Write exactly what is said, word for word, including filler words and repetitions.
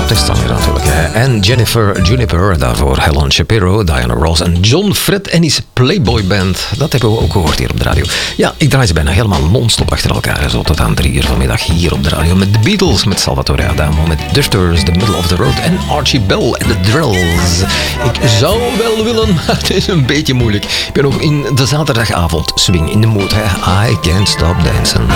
protestzanger natuurlijk. Hè. En Jennifer Juniper, daarvoor Helen Shapiro, Diana Ross en John Fred en his Playboy Band. Dat hebben we ook gehoord hier op de radio. Ja, ik draai ze bijna helemaal non-stop achter elkaar. Zo tot aan drie uur vanmiddag hier op de radio. Met de Beatles, met Salvatore Adamo, met Dufters, The Middle of the Road en Archie Bell en de Drills. Ik zou wel willen, maar het is een beetje moeilijk. Ik ben ook in de zaterdagavond swing in de mood. Hè. I can't stop dancing.